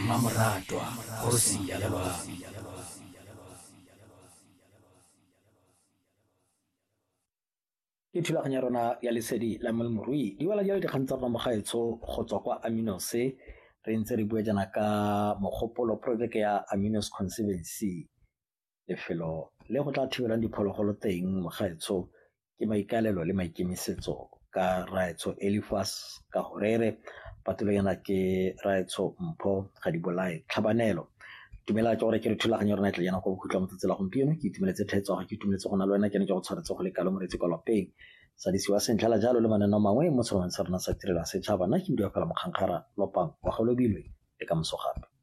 Mamoratwa go se ya lwa. Ke thulaganyo ya rona ya lesedi la molemirui di wala jalo dikgang tsa rona mo gaetsho go tswa kwa Aminos re ntse re bua jana ka mogopolo projeke ya Aminos Conservancy. Lefelo le go tla thibelang diphologolo teng mo gaetsho ke maikalelo le maikemisetso ka Raetsho Elifas ka Horere patolonyana ke Raetsho Mpho ga di bolae Tlhabanelo. Tumela ke gore ke re thulaganyo rona tle yana go khutla mo tsela gompieno ke itumeletse thetso ga ke itumeletse go na le wena ke ne ke go tshwaretse go le kalo moretsi kwa lapeng sa disiwa sentlhala jalo le maneno mangwe mo seromeng sa rona sa tirelo ya setšhaba nna ke budia fela mokgankgara lopang wa go lobilwe le ka moso gape.